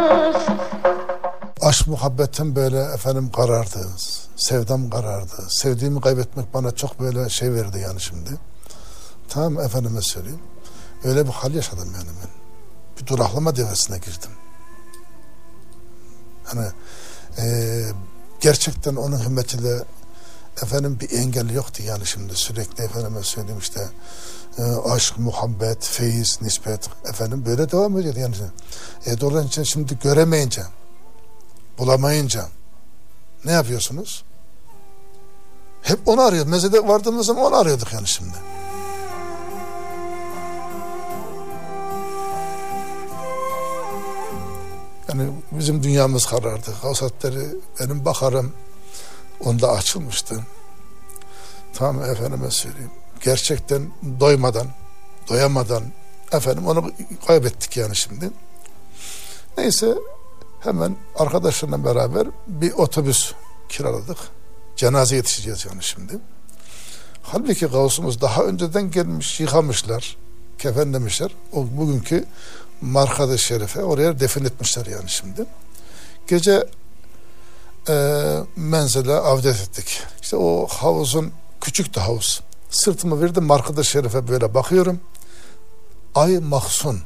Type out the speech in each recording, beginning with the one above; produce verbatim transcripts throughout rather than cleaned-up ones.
Aşk muhabbetim böyle efendim karardı. Sevdam karardı. Sevdiğimi kaybetmek bana çok böyle şey verdi yani şimdi. Tamam efendime söyleyeyim. Öyle bir hal yaşadım yani ben. Bir duraklama devresine girdim. Hani e, gerçekten onun himmetiyle efendim bir engel yoktu yani şimdi. Sürekli efendime söyleyeyim işte e, aşk, muhabbet, feyiz, nispet efendim böyle devam ediyor yani. E, dolayısıyla şimdi göremeyince, bulamayınca ne yapıyorsunuz? Hep onu arıyorduk. Mezede vardığımız zaman onu arıyorduk yani şimdi. Yani bizim dünyamız karardı. Hasatları benim bakarım onda açılmıştı. Tamam efendime söyleyeyim. Gerçekten doymadan, doyamadan efendim onu kaybettik yani şimdi. Neyse hemen arkadaşlarla beraber bir otobüs kiraladık. Cenaze yetişeceğiz yani şimdi. Halbuki Gavsumuz daha önceden gelmiş, yıkamışlar, kefenlemişler. O bugünkü Markad-ı Şerife oraya defin etmişler yani şimdi. Gece e, menzile avdet ettik. İşte o havuzun, küçüktü havuz. Sırtımı verdim Markad-ı Şerife böyle bakıyorum. Ay mahzun.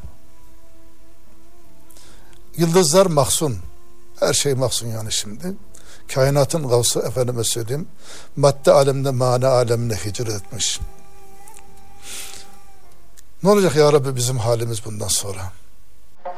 Yıldızlar mahzun. Her şey mahzun yani şimdi. Kainatın gavsı efendime söyleyeyim. Madde alemde mana alemine hicret etmiş. Ne olacak ya Rabbi bizim halimiz bundan sonra?